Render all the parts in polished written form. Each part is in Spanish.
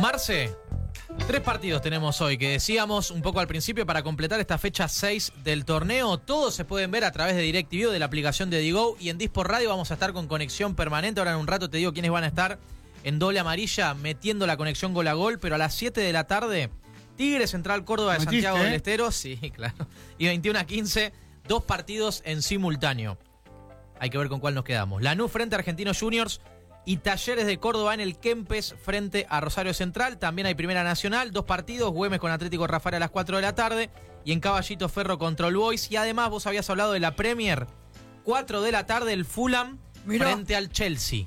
Marce, 3 partidos tenemos hoy que decíamos un poco al principio para completar esta fecha 6 del torneo. Todos se pueden ver a través de DirecTV, de la aplicación de Digo, y en Disport Radio vamos a estar con conexión permanente. Ahora en un rato te digo quiénes van a estar en doble amarilla metiendo la conexión gol a gol, pero a las 7 de la tarde, Tigre Central Córdoba de Santiago del Estero, sí, claro, y 21:15, 2 partidos en simultáneo. Hay que ver con cuál nos quedamos. Lanús frente a Argentinos Juniors y Talleres de Córdoba en el Kempes frente a Rosario Central. También hay Primera Nacional, 2 partidos, Güemes con Atlético Rafael a las 4 de la tarde y en Caballito Ferro contra All Boys. Y además vos habías hablado de la Premier, 4 de la tarde el Fulham frente al Chelsea.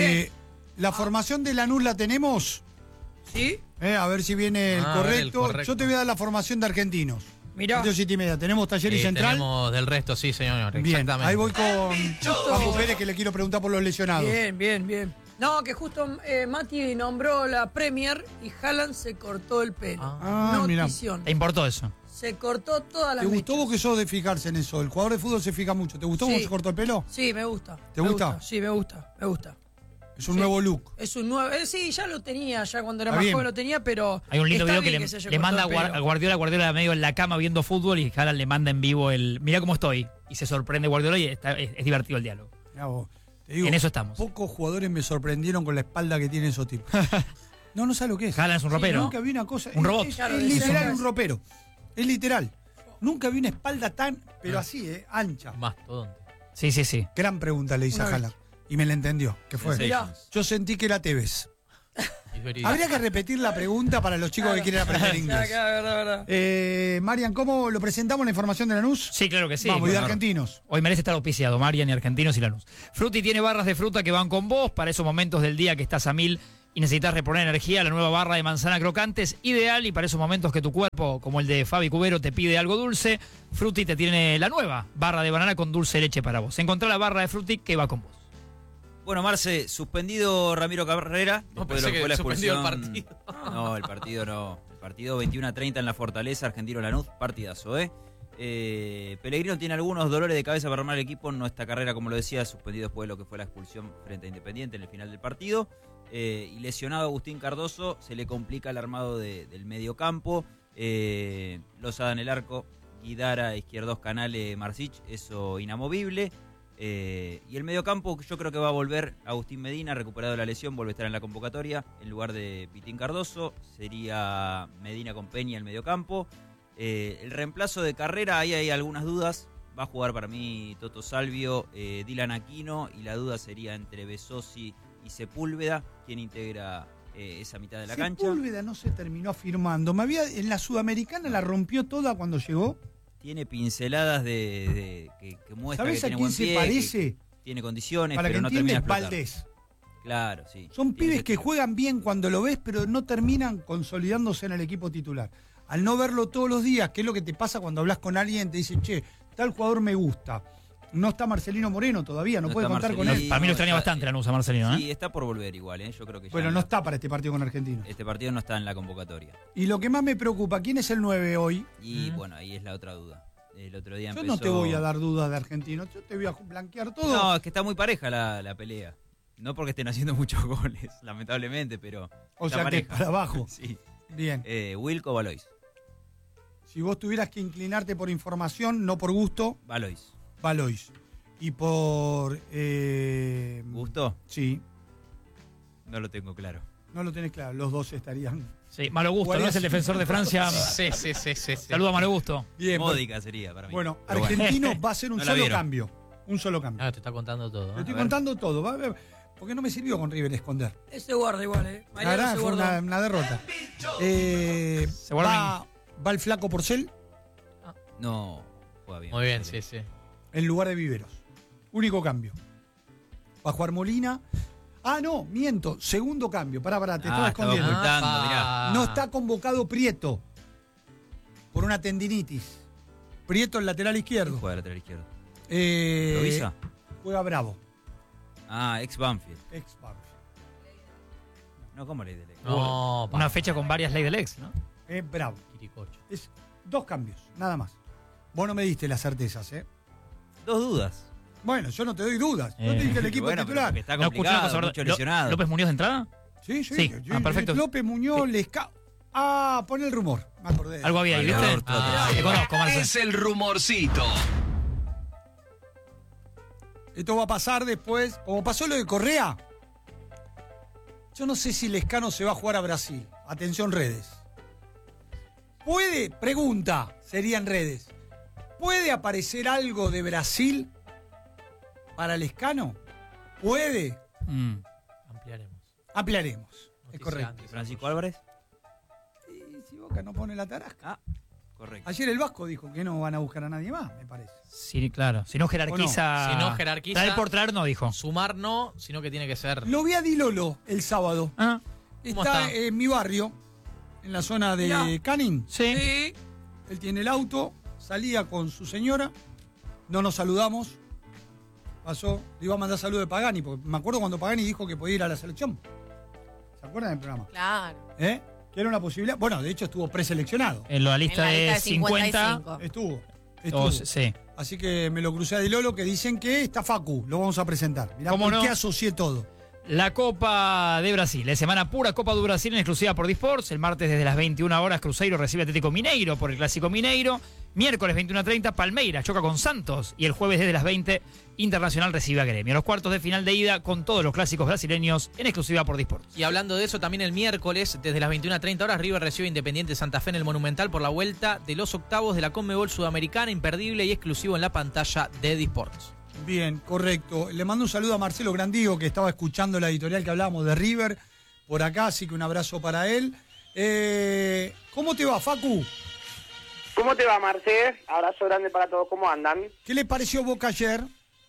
La formación de Lanús la tenemos. ¿Sí? A ver si viene el correcto. Yo te voy a dar la formación de Argentinos. Mirá. 7:30. Tenemos Talleres y Central. Tenemos del resto, sí, señor. Bien, Exactamente. ahí voy con Papu Pérez, que le quiero preguntar por los lesionados. Bien. No, que justo Mati nombró la Premier y Haaland se cortó el pelo. Notición. ¿Te importó eso? Se cortó toda la ¿Te gustó vos que sos de fijarse en eso? El jugador de fútbol se fija mucho. ¿Te gustó cómo se cortó el pelo? Sí, me gusta. ¿Te gusta? Sí, me gusta. Es un nuevo look. Es un nuevo. Sí, ya lo tenía, ya cuando era más joven lo tenía, pero. Hay un lindo video que se le manda cortó el a Guardiola medio en la cama viendo fútbol y Haaland le manda en vivo el mirá cómo estoy. Y se sorprende Guardiola y es divertido el diálogo. Te digo, en eso estamos. Pocos jugadores me sorprendieron con la espalda que tienen esos tipos. No sabes lo que es. Haaland es un ropero. Nunca vi una cosa. Un robot. Es literal un ropero. Es literal. Nunca vi una espalda tan, pero así, ancha. Mastodonte. Sí. Gran pregunta le hice a Haaland. Y me la entendió. ¿Qué fue? Yo sentí que era Tevez. Habría que repetir la pregunta para los chicos que quieren aprender inglés. Verdad. Marian, ¿cómo lo presentamos la información de Lanús? Sí, claro que sí. Vamos, y de Argentinos. Hoy merece estar auspiciado, Marian y Argentinos y Lanús. Fruti tiene barras de fruta que van con vos para esos momentos del día que estás a 1000 y necesitas reponer energía. La nueva barra de manzana crocante es ideal y para esos momentos que tu cuerpo, como el de Fabi Cubero, te pide algo dulce, Fruti te tiene la nueva barra de banana con dulce de leche para vos. Encontrá la barra de Fruti que va con vos. Bueno, Marce, suspendido Ramiro Carrera. Después de lo que fue la expulsión. El partido. No, el partido no. El partido 21:30 en la Fortaleza, Argentino Lanús, partidazo, Pellegrino tiene algunos dolores de cabeza para armar el equipo, no esta carrera, como lo decía, suspendido después de lo que fue la expulsión frente a Independiente en el final del partido. Y lesionado Agustín Cardoso, se le complica el armado del medio campo. Lozada en el arco, Guidara, Izquierdos, Canales, Marcich, eso inamovible. Y el mediocampo, yo creo que va a volver Agustín Medina, recuperado de la lesión, vuelve a estar en la convocatoria en lugar de Pitín Cardoso. Sería Medina con Peña el mediocampo. El reemplazo de Carrera, ahí hay algunas dudas. Va a jugar para mí Toto Salvio, Dylan Aquino, y la duda sería entre Besosi y Sepúlveda, quien integra esa mitad de la cancha. Sepúlveda no se terminó afirmando. En la Sudamericana la rompió toda cuando llegó. Tiene pinceladas que muestra que tiene buen pie, ¿sabés a quién se parece? Tiene condiciones, para pero que no termina de explotar. Valdés. Claro, sí. Son pibes que juegan bien cuando lo ves, pero no terminan consolidándose en el equipo titular. Al no verlo todos los días, que es lo que te pasa cuando hablas con alguien, te dicen, che, tal jugador me gusta. No está Marcelino Moreno todavía, no puede contar con él. Para mí lo extraña bastante Lanús a Marcelino. Sí, está por volver igual, yo creo que ya. Bueno, no está para este partido con Argentinos. Este partido no está en la convocatoria. Y lo que más me preocupa, ¿quién es el 9 hoy? Y bueno, ahí es la otra duda. El otro día Yo no te voy a dar dudas de Argentinos, yo te voy a blanquear todo. No, es que está muy pareja la pelea. No porque estén haciendo muchos goles, lamentablemente, pero. O sea pareja. Que para abajo. Sí. Bien. Wilco o Valois. Si vos tuvieras que inclinarte por información, no por gusto. Valois. Y por. ¿Gusto? Sí. No lo tengo claro. No lo tenés claro, los dos estarían. Sí, Malo Gusto, ¿no es el defensor de Francia? Sí. Saludos a Malo Gusto. Bien. Módica sería para mí. Bueno, Argentino va a ser un solo cambio. Un solo cambio. Te está contando todo. Te estoy contando todo. Porque no me sirvió con River esconder. Ese guarda igual, Mariano fue una derrota. Va el flaco Porcel. No, juega bien. Muy bien, sí. En lugar de Viveros. Único cambio. Va a jugar Molina. No, miento. Segundo cambio. Pará, te estaba escondiendo. Mirá. No está convocado Prieto. Por una tendinitis. Prieto, el lateral izquierdo. Juega lateral izquierdo. ¿Provisa? Juega Bravo. Ex Banfield. No, ¿cómo ley del ex? No, una fecha con varias leyes del ex, ¿no? Bravo. Es 2 cambios, nada más. Vos no me diste las certezas, 2 dudas. Bueno, yo no te doy dudas. Yo te dije el equipo titular. Está complicado, mucho lesionado. ¿López Muñoz de entrada? Sí. Perfecto. López, Muñoz, Lescano. Pon el rumor. Me acordé. Algo había ahí, ¿viste? Te conozco, Marce. Es el rumorcito. Esto va a pasar después. Como pasó lo de Correa. Yo no sé si Lescano se va a jugar a Brasil. Atención, redes. Pregunta, sería en redes. ¿Puede aparecer algo de Brasil para Lescano? ¿Puede? Ampliaremos. Es correcto. Francisco Álvarez. Y si Boca no pone la tarasca. Correcto. Ayer el Vasco dijo que no van a buscar a nadie más, me parece. Sí, claro. Si no jerarquiza. Si no jerarquiza. Traer por traer no dijo. Sumar no, sino que tiene que ser. Lo vi a Di Lolo el sábado. ¿Cómo Está en mi barrio, en la zona de Mirá. Canning. Sí. Él tiene el auto, salía con su señora, no nos saludamos. Pasó, le iba a mandar saludo de Pagani, porque me acuerdo cuando Pagani dijo que podía ir a la selección. ¿Se acuerdan del programa? Claro. Que era una posibilidad. Bueno, de hecho estuvo preseleccionado. En la lista En la lista de de 50. 55. Estuvo. Sí. Así que me lo crucé a Di Lolo, que dicen que está Facu, lo vamos a presentar. Mirá ¿Cómo por no? qué asocié todo. La Copa de Brasil, semana pura Copa do Brasil en exclusiva por Disports. El martes desde las 21 horas Cruzeiro recibe Atlético Mineiro por el Clásico Mineiro. Miércoles 21:30 Palmeiras choca con Santos. Y el jueves desde las 20 Internacional recibe a Gremio. Los cuartos de final de ida con todos los clásicos brasileños en exclusiva por Disports. Y hablando de eso, también el miércoles, desde las 21:30 horas, River recibe a Independiente Santa Fe en el Monumental por la vuelta de los octavos de la Conmebol Sudamericana, imperdible y exclusivo en la pantalla de Disports. Bien, correcto. Le mando un saludo a Marcelo Grandigo, que estaba escuchando la editorial que hablábamos de River por acá, así que un abrazo para él. ¿Cómo te va, Facu? ¿Cómo te va, Marce? Abrazo grande para todos. ¿Cómo andan? ¿Qué le pareció Boca ayer?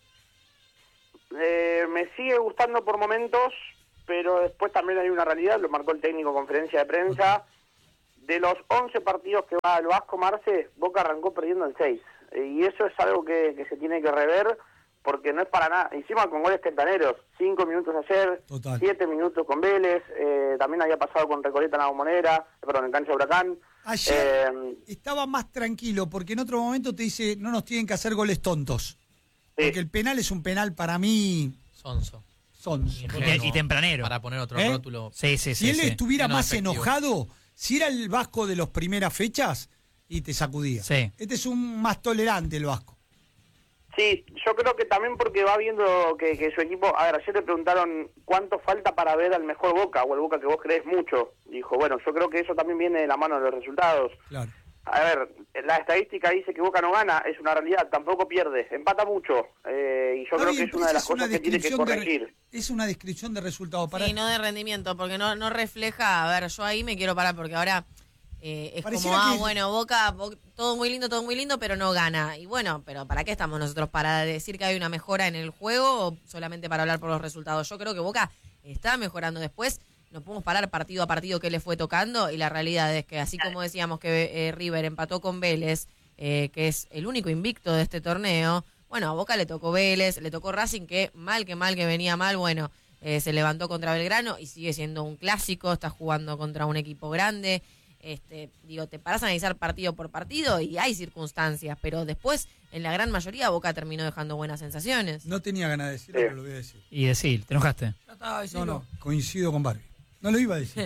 Me sigue gustando por momentos, pero después también hay una realidad, lo marcó el técnico en conferencia de prensa. De los 11 partidos que va al Vasco, Marce, Boca arrancó perdiendo en 6. Y eso es algo que se tiene que rever, porque no es para nada. Encima con goles tentaneros, 5 minutos ayer, Total. 7 minutos con Vélez, también había pasado con Recoleta en la Bombonera, perdón, en Cancha de Huracán. Ayer estaba más tranquilo, porque en otro momento te dice, no nos tienen que hacer goles tontos. Sí. Porque el penal es un penal para mí Sonso. sonso. Y tempranero. Para poner otro ¿Eh? rótulo. Sí. Si él estuviera Menos más efectivo. enojado, si era el Vasco de las primeras fechas, y te sacudía. Sí. Este es un más tolerante el Vasco. Sí, yo creo que también porque va viendo que su equipo... A ver, ayer le preguntaron cuánto falta para ver al mejor Boca, o el Boca que vos crees mucho. Dijo, bueno, yo creo que eso también viene de la mano de los resultados. Claro. A ver, la estadística dice que Boca no gana, es una realidad, tampoco pierde, empata mucho. Y yo Está creo bien, que es pero una de esa las cosas que tiene que descripción corregir. es una descripción de resultado. Para Sí, no de rendimiento, porque no refleja. A ver, yo ahí me quiero parar porque ahora es Pareciera como, que- bueno, Boca, todo muy lindo, pero no gana. Y bueno, pero ¿para qué estamos nosotros? ¿Para decir que hay una mejora en el juego o solamente para hablar por los resultados? Yo creo que Boca está mejorando después. No podemos parar partido a partido qué le fue tocando y la realidad es que así como decíamos que River empató con Vélez, que es el único invicto de este torneo, bueno, a Boca le tocó Vélez, le tocó Racing, que venía mal, bueno, se levantó contra Belgrano y sigue siendo un clásico, está jugando contra un equipo grande. Te paras a analizar partido por partido y hay circunstancias, pero después, en la gran mayoría, Boca terminó dejando buenas sensaciones. No tenía ganas de decirlo, pero lo voy a decir. Y decir, ¿te enojaste? Ya estaba No, diciendo. coincido con Barbie. No lo iba a decir.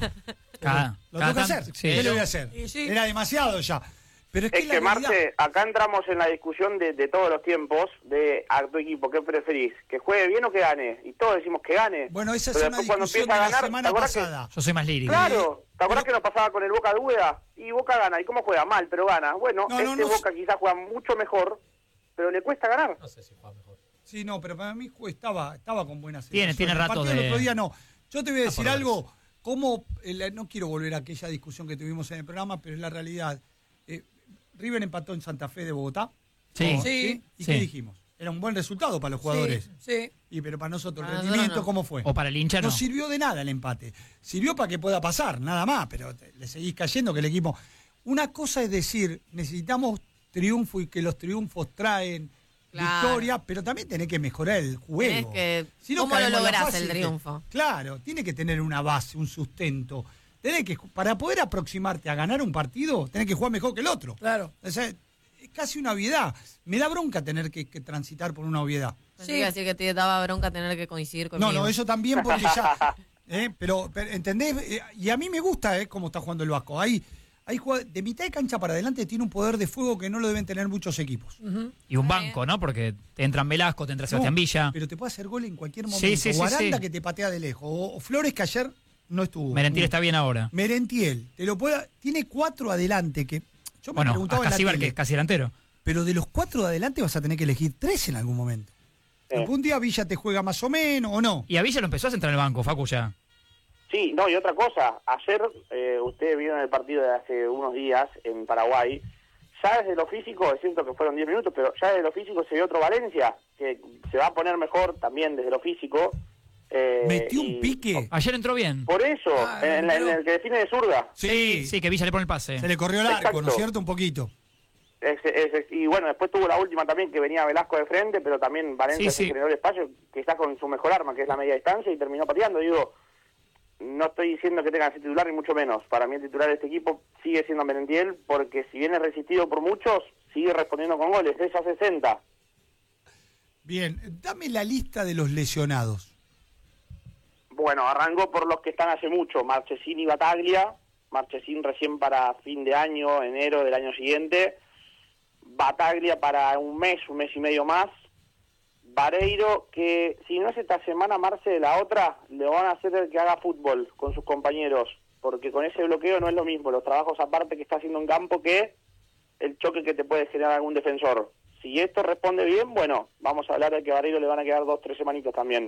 Lo tengo que hacer. Sí. ¿Qué le voy a hacer? Y sí. Era demasiado ya. Pero es que, Es la que, realidad- Marce, acá entramos en la discusión de todos los tiempos, de a tu equipo, ¿qué preferís? ¿Que juegue bien o que gane? Y todos decimos que gane. Bueno, esa es Pero una después cuando discusión de empieza a la ganar, semana ¿te acordás que- pasada. Yo soy más lírico. Claro, ¿te acuerdas que nos pasaba con el Boca de Úbeda? Y Boca gana, ¿y cómo juega? Mal, pero gana. Bueno, No, no, Boca quizás juega mucho mejor, pero le cuesta ganar. No sé si juega mejor. Sí, no, pero para mí estaba con buenas Tiene sensaciones. El ratos partido de- del otro día no. Yo te voy a decir por algo, como no quiero volver a aquella discusión que tuvimos en el programa, pero es la realidad. River empató en Santa Fe de Bogotá. Sí. ¿no? Sí. ¿Y Sí. qué dijimos? Era un buen resultado para los jugadores. Sí. Y pero para nosotros, el Para rendimiento, nosotros no. ¿cómo fue? O para el hincha no. No sirvió de nada el empate. Sirvió para que pueda pasar, nada más, pero le seguís cayendo que el equipo... Una cosa es decir, necesitamos triunfo y que los triunfos traen Claro. victoria, pero también tenés que mejorar el juego. Tenés que- Si no, ¿cómo lo caemos en la lográs fácil el que- triunfo? Claro, tiene que tener una base, un sustento. Tenés que, para poder aproximarte a ganar un partido, tenés que jugar mejor que el otro. Claro. O sea, es casi una obviedad. Me da bronca tener que transitar por una obviedad. Pensé que iba a decir que te daba bronca tener que coincidir No, conmigo. no, eso también porque ya Pero ¿entendés? Y a mí me gusta cómo está jugando el Vasco. Hay de mitad de cancha para adelante tiene un poder de fuego que no lo deben tener muchos equipos. Y un banco, ¿no? Porque te entran Velasco, te entra Sebastián Villa. Pero te puede hacer gol en cualquier momento. Sí, o Aranda que te patea de lejos. O Flores que ayer no estuvo. Merentiel está bien ahora. Merentiel. Tiene 4 adelante que... Yo me preguntaba en la Casíbar, tele, que es casi delantero. pero de los 4 de adelante vas a tener que elegir 3 en algún momento. Algún día Villa te juega más o menos, ¿o no? Y a Villa lo empezó a centrar en el banco, Facu, ya. Sí, no, y otra cosa, ayer ustedes vieron el partido de hace unos días en Paraguay, ya desde lo físico, es cierto que fueron 10 minutos, pero ya desde lo físico se vio otro Valencia, que se va a poner mejor también desde lo físico. Metió un pique. Ayer entró bien. Por eso, en el que define de zurda. Sí, que Villa le pone el pase. Se le corrió el arco, Exacto. ¿no es cierto? Un poquito. Y bueno, después tuvo la última también que venía Velasco de frente, pero también Valencia Sí. generó el espacio, que está con su mejor arma, que es la media distancia, y terminó pateando. Digo, no estoy diciendo que tenga que ser titular, ni mucho menos. Para mí el titular de este equipo sigue siendo Merentiel, porque si viene resistido por muchos, sigue respondiendo con goles, es a 60. Bien, dame la lista de los lesionados. Bueno, arrancó por los que están hace mucho, Marchesín y Bataglia. Marchesín recién para fin de año, enero del año siguiente. Bataglia para un mes y medio más. Vareiro, que si no es esta semana, Marce, de la otra, le van a hacer el que haga fútbol con sus compañeros, porque con ese bloqueo no es lo mismo, los trabajos aparte que está haciendo en campo que el choque que te puede generar algún defensor. Si esto responde bien, bueno, vamos a hablar de que a Vareiro le van a quedar 2-3 semanitas también.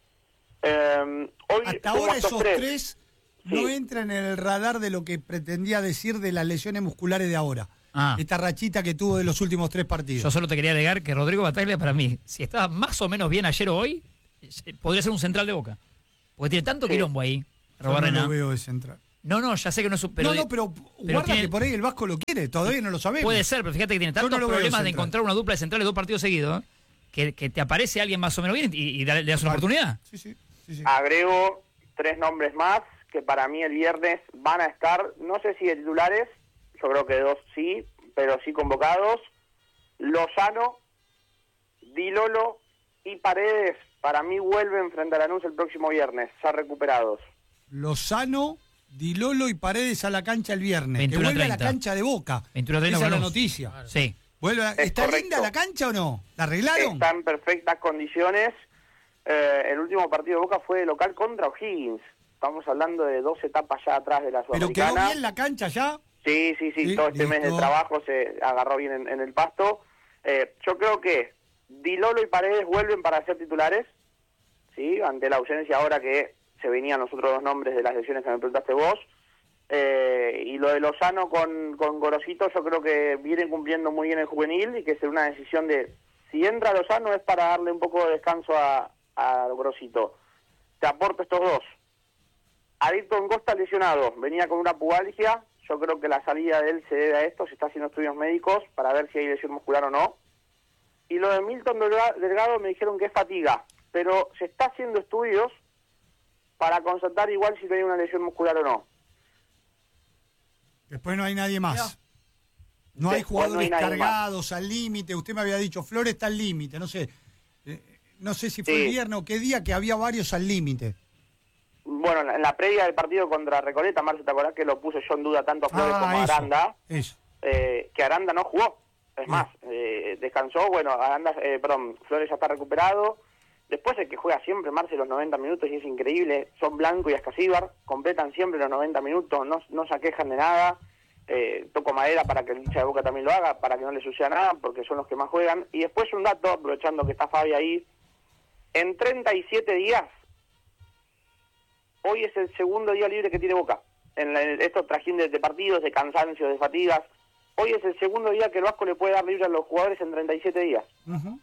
Hoy Hasta sumo ahora estos esos tres no Sí. entran en el radar de lo que pretendía decir de las lesiones musculares de ahora. Ah. Esta rachita que tuvo de los últimos 3 partidos. Yo solo te quería agregar que Rodrigo Bataglia, para mí, si estaba más o menos bien ayer o hoy, podría ser un central de Boca. Porque tiene tanto quilombo ahí, Yo no Robarrena. lo veo de central. No, ya sé que no es un... pero guarda tiene- que por ahí el Vasco lo quiere, todavía no lo sabemos. Puede ser, pero fíjate que tiene Yo tantos no lo veo problemas de central. encontrar una dupla de centrales 2 partidos seguidos, que te aparece alguien más o menos bien y le das una oportunidad. Sí. Agrego 3 nombres más que para mí el viernes van a estar, no sé si de titulares, yo creo que 2 sí, pero sí convocados. Lozano, Di Lolo y Paredes para mí vuelven frente a Lanús el próximo viernes, ya recuperados. Lozano, Di Lolo y Paredes a la cancha el viernes. Que vuelve a la 21:30. cancha de Boca. 21:30 Esa es la Lanús. noticia. Sí. ¿Está correcto. linda la cancha o no? ¿La arreglaron? Está en perfectas condiciones. El último partido de Boca fue de local contra O'Higgins. Estamos hablando de 2 etapas ya atrás de la ¿Pero Sudamericana. quedó bien la cancha ya? Sí, todo este mes de listo. trabajo se agarró bien en el pasto. Yo creo que Di Lolo y Paredes vuelven para ser titulares, ¿sí? Ante la ausencia ahora que se venían los otros 2 nombres de las lesiones que me preguntaste vos. Y lo de Lozano con Gorosito, yo creo que vienen cumpliendo muy bien el juvenil y que es una decisión de, si entra Lozano es para darle un poco de descanso a Gorosito. Te aporto estos 2. Ayrton Costa lesionado, venía con una pubalgia, yo creo que la salida de él se debe a esto, se está haciendo estudios médicos para ver si hay lesión muscular o no. Y lo de Milton Delgado me dijeron que es fatiga, pero se está haciendo estudios para constatar igual si hay una lesión muscular o no. Después no hay nadie más. No hay Después jugadores no hay nadie cargados al límite. Usted me había dicho, Flores está al límite. No sé. No sé si fue el viernes o qué día que había varios al límite. Bueno, en la previa del partido contra Recoleta, Marcio, ¿te acordás que lo puse yo en duda tanto a Flores como a eso, Aranda? Eso. Que Aranda no jugó. Es más, descansó. Bueno, Flores ya está recuperado. Después el que juega siempre, Marce, los 90 minutos, y es increíble, son Blanco y Ascasíbar, completan siempre los 90 minutos, no se aquejan de nada. Toco madera para que el hincha de Boca también lo haga, para que no le suceda nada, porque son los que más juegan. Y después un dato, aprovechando que está Fabi ahí, en 37 días, hoy es el segundo día libre que tiene Boca. En estos trajines de partidos, de cansancio, de fatigas, hoy es el segundo día que el Vasco le puede dar libre a los jugadores en 37 días. Uh-huh.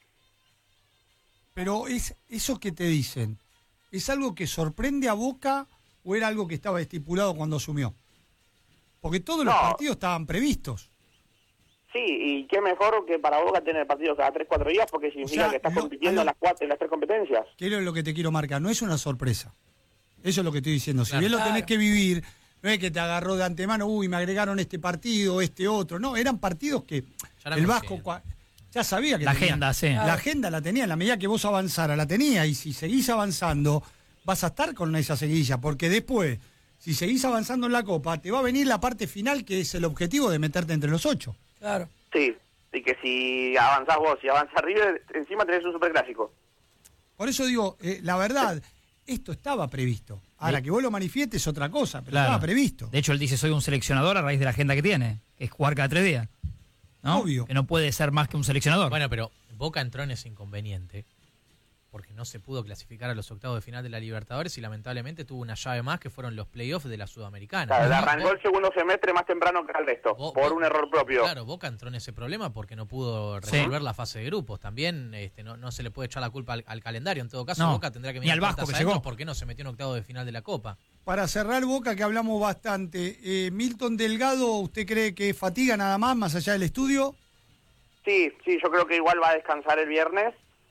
Pero eso que te dicen, ¿es algo que sorprende a Boca o era algo que estaba estipulado cuando asumió? Porque todos los partidos estaban previstos. Sí, y qué mejor que para Boca tener partidos cada 3-4 días, porque significa que estás compitiendo en las 3 competencias. Quiero lo que te quiero marcar, no es una sorpresa. Eso es lo que estoy diciendo. Si Claro. bien lo tenés que vivir, no es que te agarró de antemano, me agregaron este partido, este otro. No, eran partidos que Ya el Vasco ya sabía que La tenía. agenda, sí. La agenda la tenía, en la medida que vos avanzara la tenía, y si seguís avanzando, vas a estar con esa seguidilla, porque después, si seguís avanzando en la Copa, te va a venir la parte final, que es el objetivo de meterte entre los 8. Claro. Sí, y que si avanzás vos y avanza River, encima tenés un superclásico. Por eso digo, la verdad, esto estaba previsto. Ahora, que vos lo manifiestes es otra cosa, pero Claro. estaba previsto. De hecho, él dice, soy un seleccionador a raíz de la agenda que tiene, que es jugar cada 3 días. ¿No? Obvio. Que no puede ser más que un seleccionador. Bueno, pero Boca entró en ese inconveniente porque no se pudo clasificar a los octavos de final de la Libertadores y lamentablemente tuvo una llave más que fueron los playoffs de la Sudamericana. Claro, Boca- arrancó el segundo semestre más temprano que el resto, por un error propio. Claro, Boca entró en ese problema porque no pudo resolver la fase de grupos. También no se le puede echar la culpa al calendario. En todo caso, No, Boca tendrá que ni al Vasco puertas que adentro llegó. porque no se metió en octavos de final de la Copa. Para cerrar Boca, que hablamos bastante, Milton Delgado, ¿usted cree que fatiga nada más allá del estudio? Sí, yo creo que igual va a descansar el viernes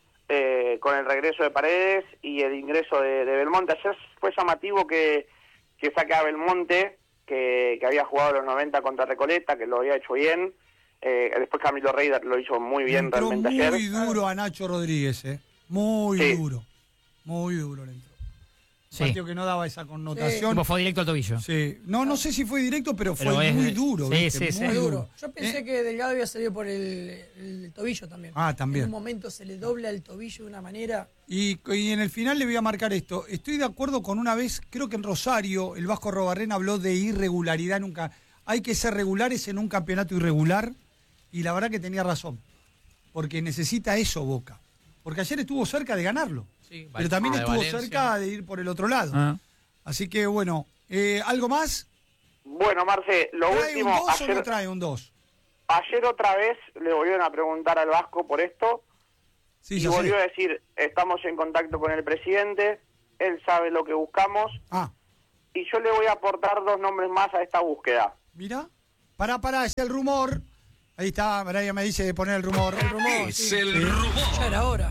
con el regreso de Paredes y el ingreso de Belmonte. Ayer fue llamativo que saque a Belmonte, que había jugado los 90 contra Recoleta, que lo había hecho bien. Después Camilo Rey lo hizo muy bien Entró realmente muy ayer. duro a Nacho Rodríguez, muy Sí. duro. Muy duro le entró. Un Sí. partido que no daba esa connotación. Tipo, fue directo al tobillo. Sí. No sé si fue directo, pero Pero fue es- muy duro. sí, ¿viste? sí, Muy Muy sí. duro. Yo pensé que Delgado había salido por el tobillo también. Ah, también. En un momento se le dobla el tobillo de una manera. Y en el final le voy a marcar esto. Estoy de acuerdo con una vez, creo que en Rosario, el Vasco Robarrena habló de irregularidad. Nunca hay que ser regulares en un campeonato irregular. Y la verdad que tenía razón. Porque necesita eso Boca. Porque ayer estuvo cerca de ganarlo. Sí, Pero también de estuvo Valencia. cerca de ir por el otro lado. Ah. Así que bueno, ¿algo más? Bueno, Marce, lo ¿Trae último, un 2 o ayer, no trae un 2? ayer otra vez le volvieron a preguntar al Vasco por esto Sí, y ya sé. volvió a decir, estamos en contacto con el presidente, él sabe lo que buscamos Ah, y yo le voy a aportar 2 nombres más a esta búsqueda. mira. Pará, es el rumor. Ahí está, Brian me dice de poner el rumor. El rumor, Es sí. el rumor. Ya era hora.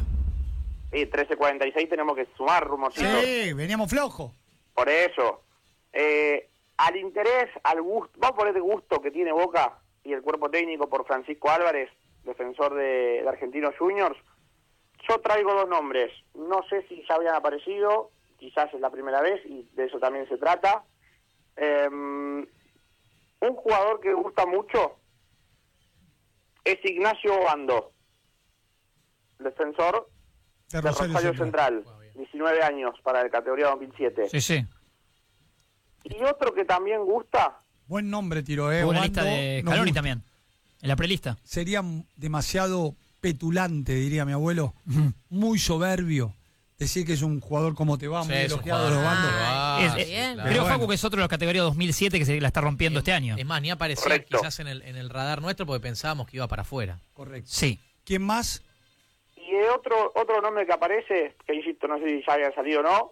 Y 13:46 tenemos que sumar rumorcitos. Sí, veníamos flojos. Por eso, al interés, al gusto, vamos a poner el gusto que tiene Boca y el cuerpo técnico por Francisco Álvarez, defensor de Argentinos Juniors, yo traigo 2 nombres. No sé si ya habían aparecido, quizás es la primera vez y de eso también se trata. Un jugador que gusta mucho es Ignacio Obando, defensor De de Rosario Central, 19 años para la categoría 2007. Sí, sí. Y otro que también gusta, Buen nombre tiró, Hubo una Obando, lista de nos Scaloni gusta. también. En la prelista. Sería demasiado petulante, diría mi abuelo. Muy soberbio. Decir que es un jugador como te va, Sí, muy es un elogiado de jugador Obando. que va. bien. Claro. Creo, bueno. Facu, que es otro de los categorías 2007 que se la está rompiendo este año. Es más, ni aparecía Correcto. quizás en el radar nuestro porque pensábamos que iba para afuera. Correcto. Sí. ¿Quién más? y otro nombre que aparece, que insisto, no sé si ya había salido o no,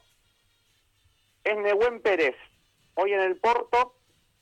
es Nehuen Pérez, hoy en el Porto,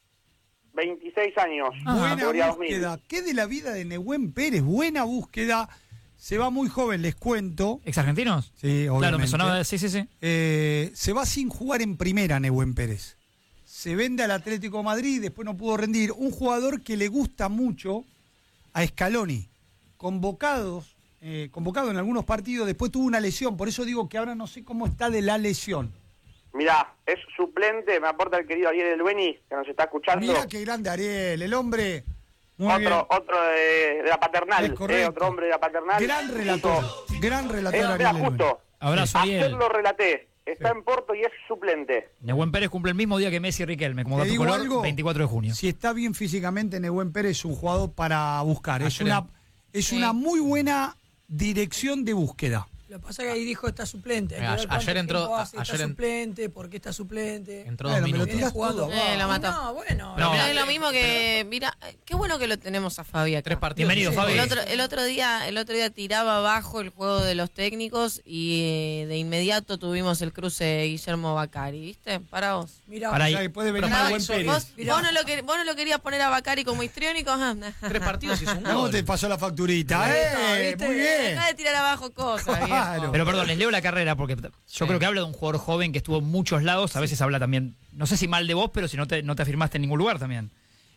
26 años, Buena categoría 2000. búsqueda. ¿Qué de la vida de Nehuen Pérez? Buena búsqueda. Se va muy joven, les cuento. ¿Ex argentinos? Sí, obviamente. Claro, me sonaba. Sí, sí, sí. Se va sin jugar en primera Nehuen Pérez. Se vende al Atlético de Madrid, después no pudo rendir. Un jugador que le gusta mucho a Scaloni. Convocado en algunos partidos, después tuvo una lesión. Por eso digo que ahora no sé cómo está de la lesión. Mirá, es suplente, me aporta el querido Ariel Elbeni, que nos está escuchando. Mira qué grande Ariel, el hombre. Muy bien. Otro de la paternal, Es correcto. otro hombre de la paternal. Gran relator. Gran relator Mira, Ariel Elbeni. justo, Abrazo, ayer Ariel. lo relaté, está en Porto y es suplente. Nehuen Pérez cumple el mismo día que Messi y Riquelme, como Te dato digo color, algo, 24 de junio. Si está bien físicamente, Nehuen Pérez es un jugador para buscar. Es Ayer una muy buena dirección de búsqueda. Lo que pasa es que ahí dijo está suplente. Hay que ver Ayer cuánto entró- tiempo hace, ayer está en- suplente, por qué está suplente. Entró Bueno, 2 me lo minutos. tirás jugando todo. abajo. Lo mató. No, bueno. No, Pero mira, es lo mismo que, mira, qué bueno que lo tenemos a Fabi acá. 3 partidos. Bienvenido, Fabi. El otro día tiraba abajo el juego de los técnicos y de inmediato tuvimos el cruce de Guillermo Bacari, ¿viste? Para vos. Mira, Para ahí. O sea, que puede venir Pero Nehuen hizo- Pérez. Vos, Mirá. vos no lo querías poner a Bacari como histriónico. 3 partidos hizo un ¿Cómo gol. te pasó la facturita? ¿Viste? Muy bien. Deja de tirar abajo cosas, Claro. viejo. Pero perdón, les leo la carrera porque yo creo que habla de un jugador joven que estuvo en muchos lados. A veces habla también, no sé si mal de vos, pero si no te afirmaste en ningún lugar también.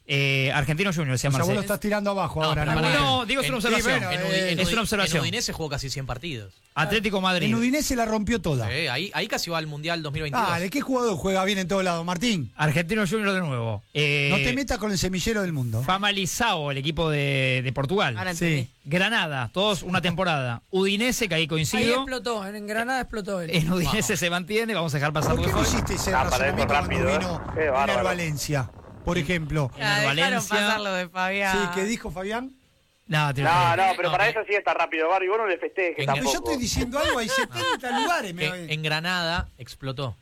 Argentino Junior, se O llama sea, vos lo Marcelo. estás tirando abajo ahora. pero ¿no? pará. No, digo, es una observación. Es una observación. En Udinese jugó casi 100 partidos. Atlético Madrid. En Udinese la rompió toda. Ahí casi va al Mundial 2022. Dale, ¿qué jugador juega bien en todos lados, Martín? Argentino Junior de nuevo. No te metas con el semillero del mundo. Famalizao, el equipo de Portugal. Ahora entendí. Sí. Granada, todos una temporada. Udinese, que ahí Ahí coincido. explotó, en Granada explotó él. En Udinese se mantiene, vamos a dejar pasar ¿Por qué porque no fue. hiciste ese para eso razonamiento rápido, cuando ¿eh? vino Qué Ener bárbaro. Valencia, por ejemplo? Ya, dejaron Valencia. pasar lo de Fabián. Sí, ¿qué dijo Fabián? No, No, pero para eso sí está rápido, Barbie. Vos no le festejes En- Pero tampoco. yo estoy diciendo algo, hay 70 lugares. En Granada explotó.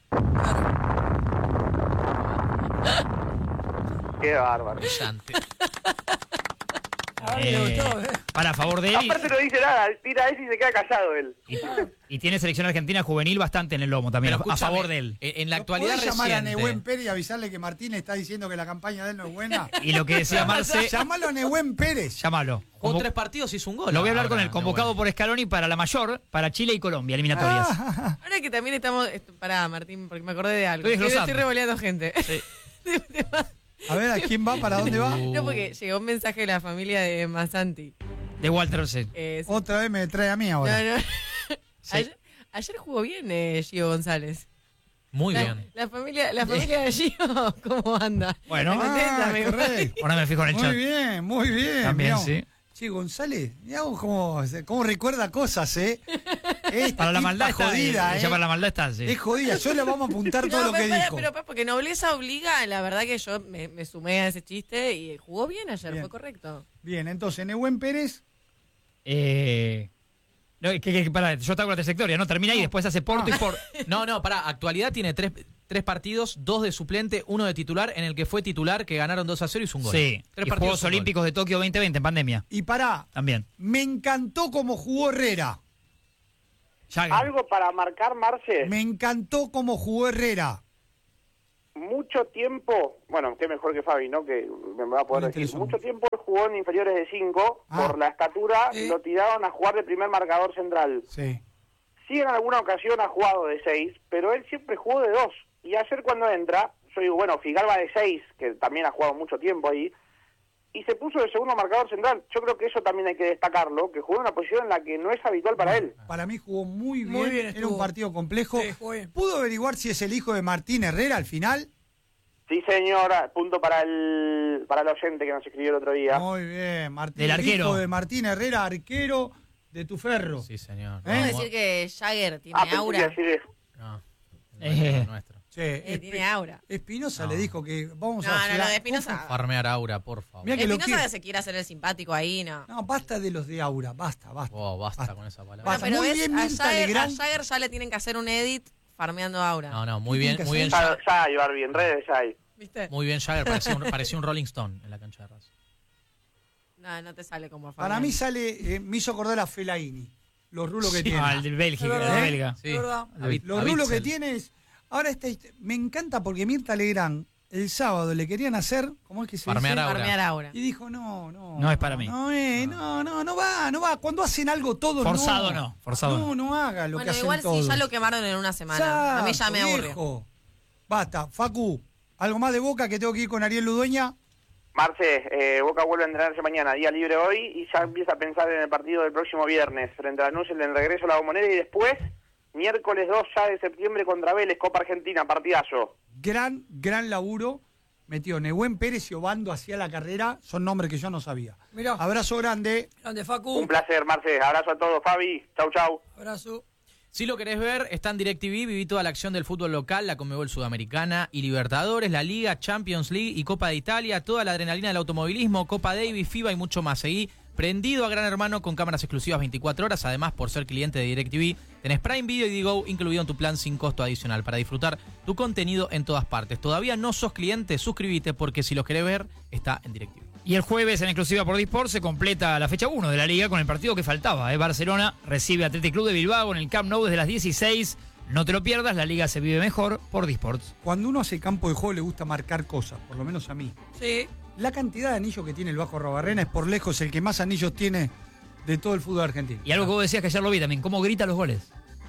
Qué bárbaro. Brillante. A ver, le gustó, Para favor de él. Aparte no dice nada, tira ese y se queda callado él. Y tiene selección argentina juvenil bastante en el lomo también, Pero a escúchame, favor de él. En la actualidad ¿Podés llamar a reciente. Nehuen Pérez y avisarle que Martín está diciendo que la campaña de él no es buena? Y lo que decía Marce, Llámalo a Nehuen Pérez. llámalo. Jugó 3 partidos y hizo un gol. Lo voy a hablar ahora, con el convocado bueno. por Scaloni para la mayor, para Chile y Colombia, eliminatorias. Ahora que también estamos. Pará, Martín, porque me acordé de algo. Estoy desglosando. Estoy revoleando gente. Sí. A ver, ¿a quién va? ¿Para dónde va? No, porque llegó un mensaje de la familia de Masanti. De Walter C. Sí. Otra vez me trae a mí ahora. No, no. Ayer jugó bien Gio González. Muy La, bien. la familia de Gio, ¿cómo anda? Bueno. ¿Me entendés, Ah, amigo? correcto. Ahora me fijo en el Muy chat. bien, muy bien. También, mirá. sí. Che, González, mirá vos cómo recuerda cosas, ¿eh? Para la maldad está. jodida, Ella para la maldad está, sí. Es jodida, yo le vamos a apuntar todo No, lo que pero, dijo. pero porque nobleza obliga, la verdad que yo me sumé a ese chiste y jugó bien ayer, Bien. fue correcto. Bien, entonces, Nehuen Pérez, No, pará, yo te hago la trayectoria, ¿no? Termina y después hace Porto y por. No, pará. Actualidad tiene 3 partidos, 2 de suplente, 1 de titular, en el que fue titular, que ganaron 2-0 y hizo un gol. Sí. 3 Y partidos. Juegos un gol. Olímpicos de Tokio 2020 en pandemia. y pará, También. me encantó cómo jugó Herrera. Jagger. Algo para marcar, Marce. Me encantó cómo jugó Herrera. Mucho tiempo, bueno, qué mejor que Fabi, ¿no? Que me va a poder Me decir. interesa Mucho mucho. tiempo él jugó en inferiores de 5. Ah. Por la estatura Sí. lo tiraron a jugar de primer marcador central. Sí. Sí, en alguna ocasión ha jugado de 6, pero él siempre jugó de 2. Y ayer cuando entra, yo digo, bueno, Figalba de 6, que también ha jugado mucho tiempo ahí, y se puso de segundo marcador central. Yo creo que eso también hay que destacarlo, que jugó en una posición en la que no es habitual para él. Para mí jugó muy bien, Muy bien era estuvo. un partido complejo. Sí, jugó bien. ¿Pudo averiguar si es el hijo de Martín Herrera al final? Sí, señora, punto para el oyente que nos escribió el otro día. Muy bien, Martín. Del el arquero. hijo de Martín Herrera, arquero de tu ferro. Sí, señor. Vamos a ¿Eh? decir que Jagger tiene pensé que aura. iba a decir eso. No, Eh. el nuestro. Che, Tiene aura. Espinosa No. le dijo que vamos No, a no, lo de Espinosa. Farmear Aura, por favor. Mirá que lo Espinosa quiere. se quiere hacer el simpático ahí, ¿no? No, basta de los de Aura, basta. Oh, basta Basta. con esa palabra. Basta. Bueno, pero muy ves, bien, a Mirta Jagger, Legrand. a Jagger ya le tienen que hacer un edit farmeando aura. No, muy bien, Tiene que muy bien. hacer- Ya hay, Barbie, en redes ya hay. ¿Viste? Muy bien, Jagger. Parecía un Rolling Stone en la cancha de Racing. No te sale como Para Fabián. mí sale, me hizo acordar a Fellaini, los rulos que Sí. tiene. Ah, el del Bélgica, Es el verdad. belga. Sí. verdad. Los rulos que tiene es... Ahora me encanta porque Mirta Legrand el sábado le querían hacer, ¿cómo es que se Farmear dice? Aura. Farmear aura. Y dijo, no. No es para mí. No va. Cuando hacen algo todos Forzado no, forzado no. No haga lo que Bueno, hacen igual todos. si ya lo quemaron en una semana. A mí ya me Exacto, aburre. viejo. Basta, Facu, ¿algo más de Boca que tengo que ir con Ariel Ludueña? Marce, Boca vuelve a entrenarse mañana, día libre hoy, y ya empieza a pensar en el partido del próximo viernes, frente a Lanús, el del regreso a la Bombonera, y después, miércoles 2 ya de septiembre contra Vélez, Copa Argentina, partidazo. Gran laburo. Metió Nehuen Pérez y Obando hacia la carrera. Son nombres que yo no sabía. Mirá. Abrazo grande. Grande Facu. Un placer, Marce, abrazo a todos, Fabi, chau. Abrazo. Si lo querés ver, está en DirecTV, viví toda la acción del fútbol local, la Conmebol Sudamericana y Libertadores, la Liga, Champions League y Copa de Italia, toda la adrenalina del automovilismo, Copa Davis, FIBA y mucho más. Seguí prendido a Gran Hermano con cámaras exclusivas 24 horas. Además, por ser cliente de DirecTV, tenés Prime Video y Digo incluido en tu plan sin costo adicional para disfrutar tu contenido en todas partes. Todavía no sos cliente, suscríbete porque si los querés ver, está en DirecTV. Y el jueves en exclusiva por Disport se completa la fecha 1 de la Liga con el partido que faltaba. Barcelona recibe a Athletic Club de Bilbao en el Camp Nou desde las 16. No te lo pierdas, la Liga se vive mejor por Disport. Cuando uno hace campo de juego le gusta marcar cosas, por lo menos a mí. Sí. La cantidad de anillos que tiene el Bajo Arrobarrena es por lejos el que más anillos tiene de todo el fútbol argentino. Y algo que vos decías que ayer lo vi también, cómo grita los goles.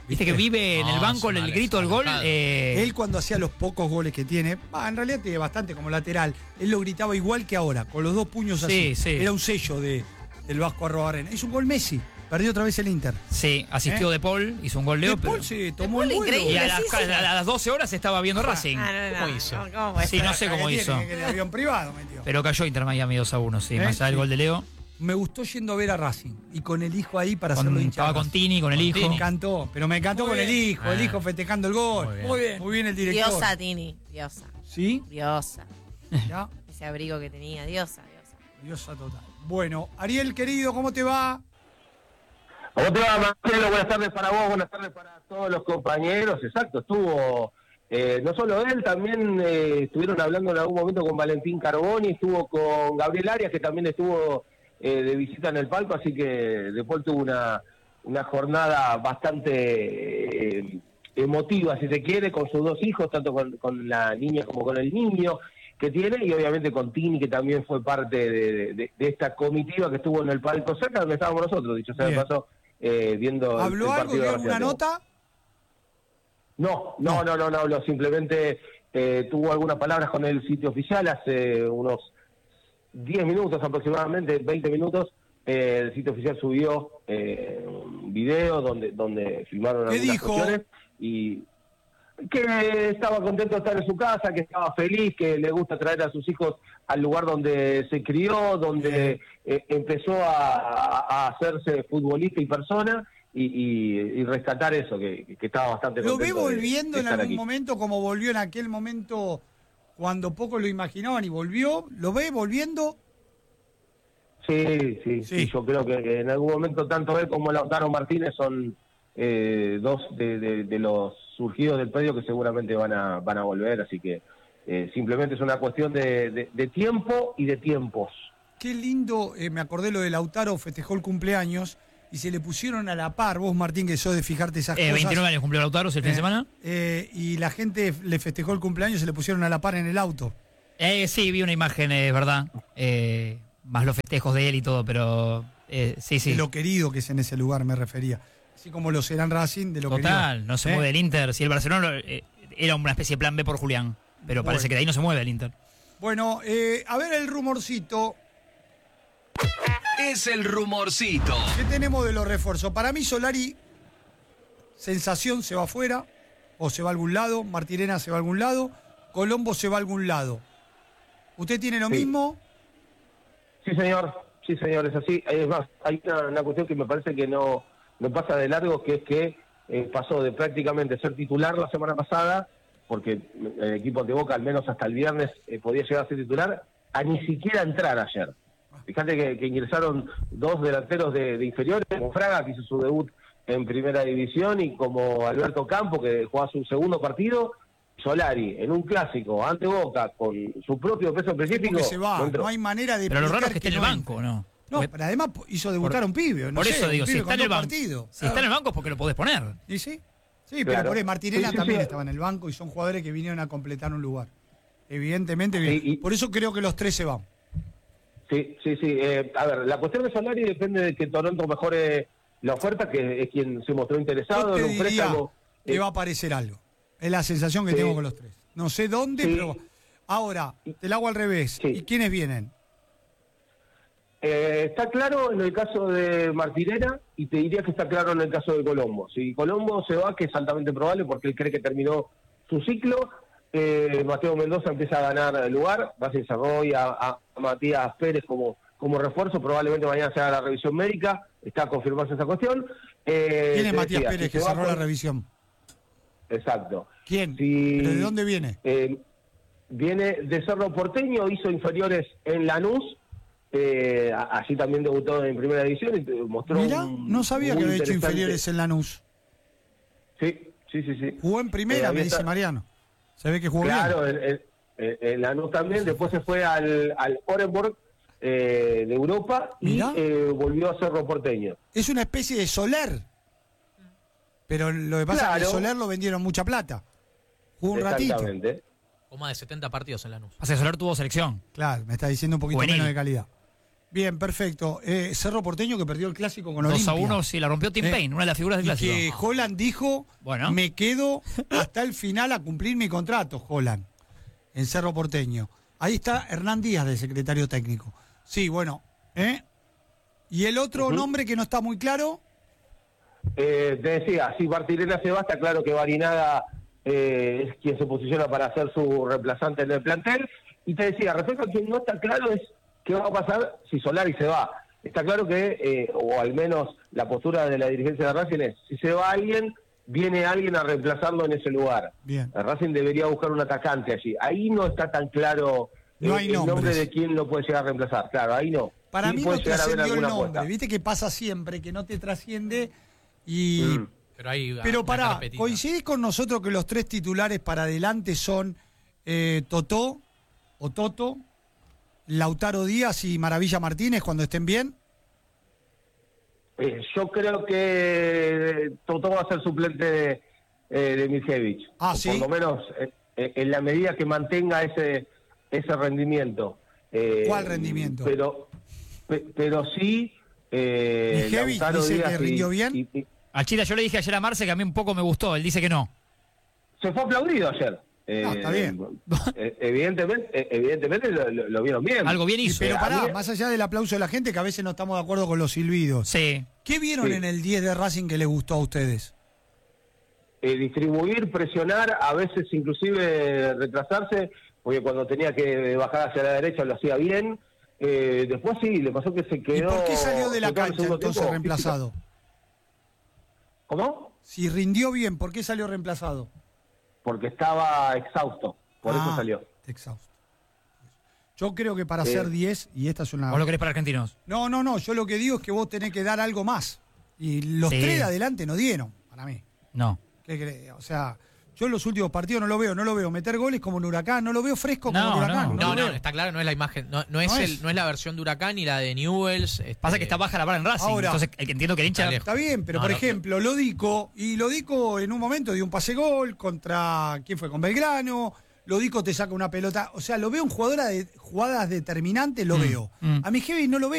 Viste que vive en el banco son el grito del gol. Él cuando hacía los pocos goles que tiene, en realidad tiene bastante como lateral, él lo gritaba igual que ahora, con los dos puños así. Sí. Era un sello del Vasco Arrobarrena. Hizo un gol Messi, perdió otra vez el Inter. Sí, asistió De Paul, hizo un gol Leo. De Paul se tomó el Paul vuelo. increíble. Y a las 12 horas estaba viendo Racing. ¿Cómo hizo? ¿Cómo puede Sí, ser? no sé cómo hizo. Que el avión privado metió. Pero cayó Inter Miami 2-1, sí. Más allá del Sí. gol de Leo. Me gustó yendo a ver a Racing y con el hijo ahí para hacerlo hinchar. Estaba con Tini, con el hijo. Me encantó, pero me encantó Muy con bien. el hijo festejando el gol. Muy bien. El director. Diosa, Tini. Diosa. ¿Sí? Diosa. Ya, Ese abrigo que tenía. Diosa. diosa total. Bueno, Ariel, querido, ¿cómo te va? ¿Cómo te va, Marcelo? Buenas tardes para vos, buenas tardes para todos los compañeros. Exacto, estuvo, no solo él, también estuvieron hablando en algún momento con Valentín Carboni, estuvo con Gabriel Arias, que también estuvo de visita en el palco, así que De Paul tuvo una jornada bastante emotiva, si se quiere, con sus dos hijos, tanto con la niña como con el niño que tiene, y obviamente con Tini, que también fue parte de esta comitiva que estuvo en el palco cerca donde estábamos nosotros, dicho sea de Bien. paso, viendo ¿Habló el algo partido de de alguna Racing. nota? No habló, simplemente tuvo algunas palabras con el sitio oficial hace unos 10 minutos aproximadamente, 20 minutos. El sitio oficial subió un video donde filmaron ¿Qué algunas dijo? cuestiones y que estaba contento de estar en su casa, que estaba feliz, que le gusta traer a sus hijos al lugar donde se crió, donde empezó a hacerse futbolista y persona, y rescatar eso, que estaba bastante ¿Lo contento. ve volviendo de en estar algún aquí. momento como volvió en aquel momento cuando pocos lo imaginaban y volvió? ¿Lo ve volviendo? Sí, yo creo que en algún momento tanto él como Lautaro Martínez son dos de los surgidos del predio que seguramente van a volver, así que simplemente es una cuestión de tiempo y de tiempos. Qué lindo, me acordé lo de Lautaro, festejó el cumpleaños y se le pusieron a la par, vos Martín, que sos de fijarte esas cosas. 29 años cumplió Lautaro el fin de semana. Y la gente le festejó el cumpleaños y se le pusieron a la par en el auto. Sí, vi una imagen, es verdad. Más los festejos de él y todo, pero sí. De lo querido que es en ese lugar, me refería. Así como lo serán Racing, de lo Total, querido. no se mueve el Inter. Si el Barcelona era una especie de plan B por Julián, pero parece que de ahí no se mueve el Inter. Bueno, a ver el rumorcito. Es el rumorcito. ¿Qué tenemos de los refuerzos? Para mí Solari, sensación, se va afuera, o se va a algún lado, Martirena se va a algún lado, Colombo se va a algún lado. ¿Usted tiene lo mismo? Sí, señor, es así. Es más, hay una cuestión que me parece que no pasa de largo, que es que pasó de prácticamente ser titular la semana pasada, porque el equipo de Boca, al menos hasta el viernes, podía llegar a ser titular, a ni siquiera entrar ayer. Fíjate que ingresaron dos delanteros de inferiores, como Fraga, que hizo su debut en Primera División, y como Alberto Campo, que jugó su segundo partido. Solari, en un clásico, ante Boca, con su propio peso específico. Porque se va, no entró. no hay manera de Pero lo raro es que explicar esté en el no banco, entre. ¿no? No, pero además hizo debutar a un pibe. No Por sé, eso un digo, si pibe está en con el dos banco. partidos. Si está en el banco es porque lo podés poner. ¿Y sí? Sí, Claro. pero por ahí Martirena Sí, también sí. estaba en el banco y son jugadores que vinieron a completar un lugar. Evidentemente, Sí, por eso creo que los tres se van. Sí. A ver, la cuestión de Solari depende de que Toronto mejore la oferta, que es quien se mostró interesado Yo en te un diría préstamo. que va a aparecer algo. Es la sensación que Sí. tengo con los tres. No sé dónde, Sí. pero ahora, te la hago al revés. Sí. ¿Y quiénes vienen? Está claro en el caso de Martirena, y te diría que está claro en el caso de Colombo. Si Colombo se va, que es altamente probable porque él cree que terminó su ciclo, Mateo Mendoza empieza a ganar el lugar, Racing cerró hoy a Matías Pérez como refuerzo, probablemente mañana se haga la revisión médica, está a confirmarse esa cuestión. ¿Quién es te Matías decía, Pérez si que se va cerró la con- revisión? Exacto. ¿Quién? Si- ¿Pero de dónde viene? Viene de Cerro Porteño, hizo inferiores en Lanús, allí también debutó en Primera División y mostró Mirá, no sabía que muy había hecho interesante- inferiores en Lanús. Sí. Jugó en primera, había me dice estado- Mariano. Se ve que jugó Claro, bien. en Lanús también, después se fue al Orenburg de Europa y Mirá. volvió a Cerro Porteño. Es una especie de Soler. Pero lo que pasa es que Claro. Soler lo vendieron mucha plata. Jugó un ratito. Exactamente. Con más de 70 partidos en Lanús. Asesorar tuvo selección. Claro, me está diciendo un poquito Juvenil. menos de calidad. Bien, perfecto. Cerro Porteño que perdió el clásico con Olimpia. 2-1, sí, la rompió Tim Payne, una de las figuras del Y clásico. que Holland dijo, Bueno. me quedo hasta el final a cumplir mi contrato, Holland, en Cerro Porteño. Ahí está Hernán Díaz, de secretario técnico. Sí, bueno. Y el otro nombre que no está muy claro. Te decía, si Martirena se va, está claro que Barinaga es quien se posiciona para ser su reemplazante en el plantel. Y te decía, respecto a quien no está claro es qué va a pasar si Solari se va. Está claro que, o al menos la postura de la dirigencia de Racing es, si se va alguien, viene alguien a reemplazarlo en ese lugar. Bien. El Racing debería buscar un atacante allí. Ahí no está tan claro No hay el nombre nombres. de quién lo puede llegar a reemplazar. Claro, ahí no. Para Sí mí puede no llegar a haber trascendió el alguna nombre. apuesta. Viste que pasa siempre, que no te trasciende y... Pero pará, carpetita. ¿coincidís con nosotros que los 3 titulares para adelante son Totó o Toto, Lautaro Díaz y Maravilla Martínez cuando estén bien? Yo creo que Totó va a ser suplente de Miljevic. Ah, O ¿sí? por lo menos en la medida que mantenga ese rendimiento. ¿Cuál rendimiento? Pero sí... Miljevic Lautaro dice Díaz que rindió bien. y A Chila, yo le dije ayer a Marce que a mí un poco me gustó, él dice que no. se fue aplaudido ayer. No, está bien. Evidentemente lo vieron bien. Algo bien hizo. Pero a pará, mí- más allá del aplauso de la gente, que a veces no estamos de acuerdo con los silbidos. Sí. ¿Qué vieron Sí. en el 10 de Racing que les gustó a ustedes? Distribuir, presionar, a veces inclusive retrasarse, porque cuando tenía que bajar hacia la derecha lo hacía bien. Después sí, le pasó que se quedó... ¿Y por qué salió de la se quedó en el cancha segundo entonces tiempo reemplazado? ¿Cómo? Si rindió bien, ¿por qué salió reemplazado? Porque estaba exhausto, por eso salió. Exhausto. Yo creo que para ser 10, y esta es una... ¿Vos lo querés para argentinos? No, yo lo que digo es que vos tenés que dar algo más. Y los Sí. 3 de adelante no dieron, para mí. No. ¿Qué crees? O sea, yo en los últimos partidos no lo veo meter goles como un Huracán, no lo veo fresco como No, un Huracán. No, lo veo. está claro, no es la imagen, no es No es. no es la versión de Huracán ni la de Newells. Pasa que está baja la vara en Racing, Ahora- entonces entiendo que el hincha... Está lejos. Está bien, pero No, por no, ejemplo, Lodico en un momento dio un pase gol contra, ¿quién fue? Con Belgrano. Lodico te saca una pelota. O sea, lo veo un jugador de jugadas determinantes, lo veo. A mi Heavy no lo veo.